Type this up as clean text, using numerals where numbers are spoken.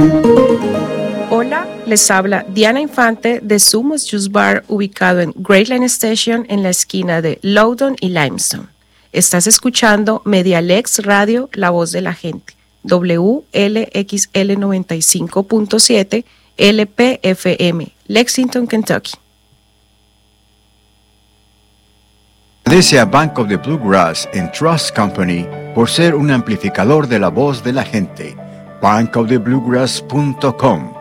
Hola, les habla Diana Infante de Sumos Juice Bar, ubicado en Great Line Station en la esquina de Loudoun y Limestone. Estás escuchando Medialex Radio, La Voz de la Gente, WLXL 95.7 LPFM, Lexington, Kentucky. Agradece a Bank of the Bluegrass and Trust Company por ser un amplificador de la voz de la gente. bankofthebluegrass.com